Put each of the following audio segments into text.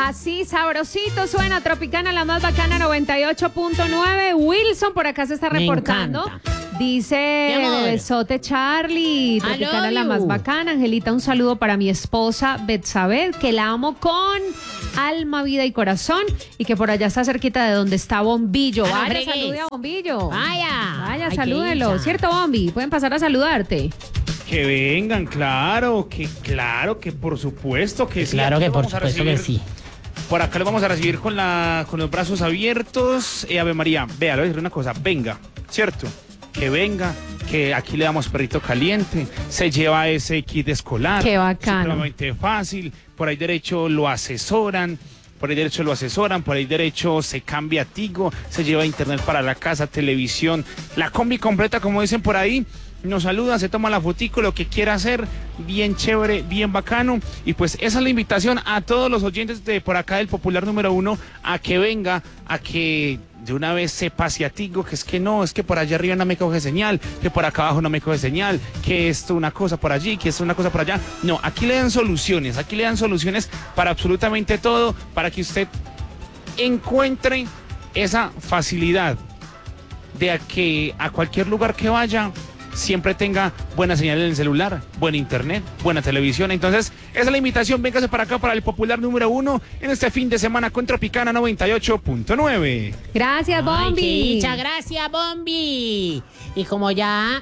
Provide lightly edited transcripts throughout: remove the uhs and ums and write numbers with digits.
Así, sabrosito suena Tropicana, la más bacana, 98.9. Wilson por acá se está reportando. Dice Bebesote Charlie, Tropicana, la más bacana. Angelita, un saludo para mi esposa Betsabeth, que la amo con alma, vida y corazón, y que por allá está cerquita de donde está Bombillo. Vaya, salude a Bombillo. Vaya, salúdelo. ¿Cierto, Bombi? Pueden pasar a saludarte. Que vengan, claro, que por supuesto que sí. Claro que por supuesto que sí. Por acá lo vamos a recibir con los brazos abiertos. Ave María, vea, le voy a decir una cosa, venga, ¿cierto? Que venga, que aquí le damos perrito caliente, se lleva ese kit escolar. Qué bacano. Supremamente fácil, por ahí derecho lo asesoran. Por ahí derecho se cambia a Tigo, se lleva internet para la casa, televisión, la combi completa, como dicen por ahí. Nos saluda, se toma la fotico, lo que quiera hacer, bien chévere, bien bacano. Y pues esa es la invitación a todos los oyentes de por acá del Popular número 1 a que venga, a que de una vez se pase a Tigo, que es que por allá arriba no me coge señal, que por acá abajo no me coge señal, que esto una cosa por allí, que esto una cosa por allá. No, aquí le dan soluciones para absolutamente todo, para que usted encuentre esa facilidad de que a cualquier lugar que vaya siempre tenga buena señal en el celular, buen internet, buena televisión. Entonces, esa es la invitación. Véngase para acá para el Popular número 1 en este fin de semana con Tropicana 98.9. Gracias, Bombi. Muchas gracias, Bombi. Y como ya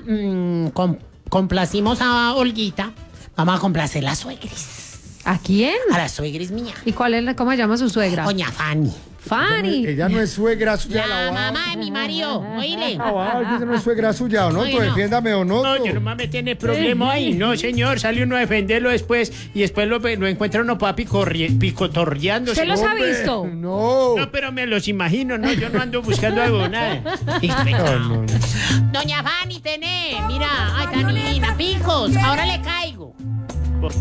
complacimos a Olguita, vamos a complacer a la suegris. ¿A quién? A la suegris mía. ¿Y cómo se llama su suegra? Doña Fanny. Fanny. Ella no es suegra suya. La mamá de mi marido, oíle. Ella no es suegra suya, Onoto, defiéndame, Onoto. No, yo no me tiene problema ahí. No, señor, sale uno a defenderlo después y después lo encuentra uno papi picotorreando. ¿Usted los ha visto? No. No, pero me los imagino, no, yo no ando buscando algo, nada. No. Doña Fanny, mira, ay, tan linda, picos, ahora le cae